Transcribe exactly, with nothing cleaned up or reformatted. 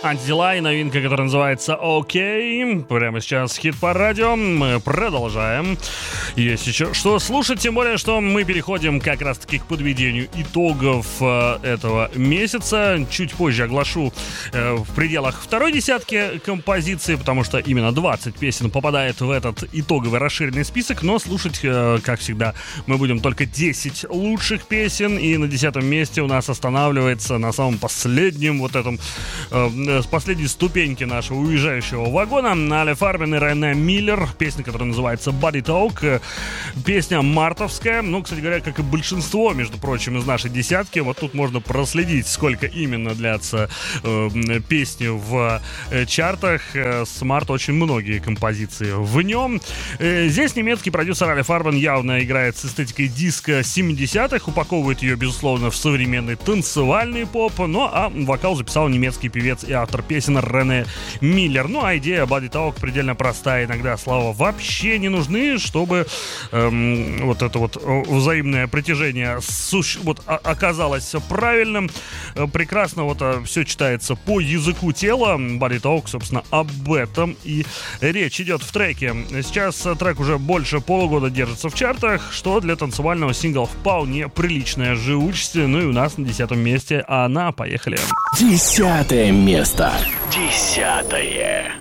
Антитела и новинка, которая называется «Окей». Прямо сейчас хит по радио. Мы продолжаем. Есть еще что слушать, тем более, что мы переходим как раз-таки к подведению итогов э, этого месяца. Чуть позже оглашу э, в пределах второй десятки композиций, потому что именно двадцать песен попадает в этот итоговый расширенный список, но слушать, э, как всегда, мы будем только десять лучших песен, и на десятом месте у нас останавливается на самом последнем вот этом э, с последней ступеньки нашего уезжающего вагона Аль Фарбен и Рене Миллер. Песня, которая называется Body Talk. Песня мартовская. Ну, кстати говоря, как и большинство, между прочим, из нашей десятки. Вот тут можно проследить, сколько именно длятся э, песни в э, чартах. Э, с марта очень многие композиции в нем. Э, здесь немецкий продюсер Аль Фарбен явно играет с эстетикой диска семидесятых. Упаковывает ее, безусловно, в современный танцевальный поп. Ну, а вокал записал немецкий певец и автор песен Рене Миллер. Ну, а идея Body Talk предельно простая. Иногда слова вообще не нужны, чтобы эм, вот это вот взаимное притяжение суще... вот, а- оказалось правильным. Прекрасно вот а, все читается по языку тела. Body Talk, собственно, об этом и речь идет в треке. Сейчас трек уже больше полугода держится в чартах, что для танцевального сингла вполне приличная живучесть. Ну и у нас на десятом месте она. Поехали. Десятое место. Десятое.